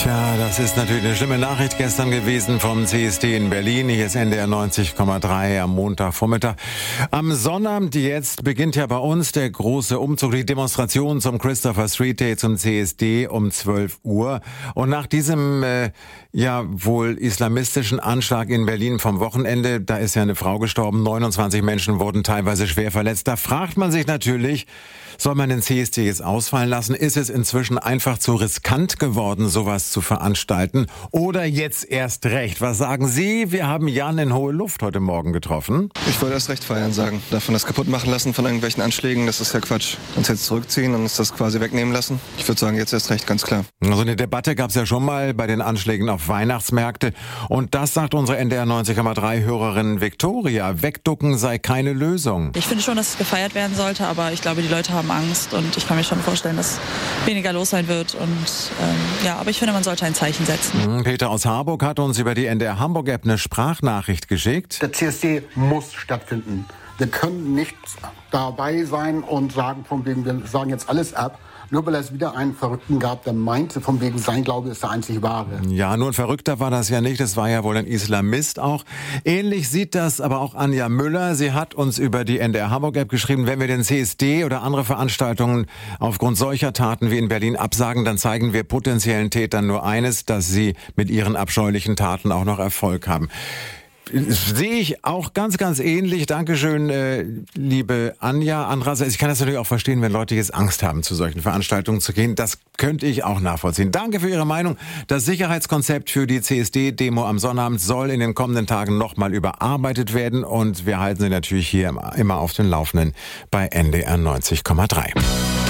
Tja, das ist natürlich eine schlimme Nachricht gestern gewesen vom CSD in Berlin. Hier ist NDR 90,3 am Montagvormittag. Am Sonnabend jetzt beginnt ja bei uns der große Umzug, die Demonstration zum Christopher Street Day, zum CSD um 12 Uhr. Und nach diesem wohl islamistischen Anschlag in Berlin vom Wochenende, da ist ja eine Frau gestorben, 29 Menschen wurden teilweise schwer verletzt. Da fragt man sich natürlich, soll man den CSD jetzt ausfallen lassen? Ist es inzwischen einfach zu riskant geworden, sowas zu veranstalten? Oder jetzt erst recht? Was sagen Sie? Wir haben Jan in Hohe Luft heute Morgen getroffen. Ich wollte erst recht feiern sagen. Davon das kaputt machen lassen von irgendwelchen Anschlägen, das ist ja Quatsch. Uns jetzt zurückziehen und uns das quasi wegnehmen lassen. Ich würde sagen, jetzt erst recht, ganz klar. Also eine Debatte gab es ja schon mal bei den Anschlägen auf Weihnachtsmärkte. Und das sagt unsere NDR 90,3 Hörerin Viktoria. Wegducken sei keine Lösung. Ich finde schon, dass es gefeiert werden sollte, aber ich glaube, die Leute haben Angst und ich kann mir schon vorstellen, dass weniger los sein wird. Aber ich finde, man sollte ein Zeichen setzen. Peter aus Harburg hat uns über die NDR Hamburg-App eine Sprachnachricht geschickt. Der CSD muss stattfinden. Wir können nicht dabei sein und sagen, von wegen, wir sagen jetzt alles ab. Nur weil es wieder einen Verrückten gab, der meinte, von wegen sein Glaube ist der einzig wahre. Ja, nur ein Verrückter war das ja nicht, das war ja wohl ein Islamist auch. Ähnlich sieht das aber auch Anja Müller. Sie hat uns über die NDR Hamburg-App geschrieben, wenn wir den CSD oder andere Veranstaltungen aufgrund solcher Taten wie in Berlin absagen, dann zeigen wir potenziellen Tätern nur eines, dass sie mit ihren abscheulichen Taten auch noch Erfolg haben. Sehe ich auch ganz, ganz ähnlich. Dankeschön, liebe Anja. Andererseits, ich kann das natürlich auch verstehen, wenn Leute jetzt Angst haben, zu solchen Veranstaltungen zu gehen. Das könnte ich auch nachvollziehen. Danke für Ihre Meinung. Das Sicherheitskonzept für die CSD-Demo am Sonnabend soll in den kommenden Tagen nochmal überarbeitet werden. Und wir halten Sie natürlich hier immer auf den Laufenden bei NDR 90,3.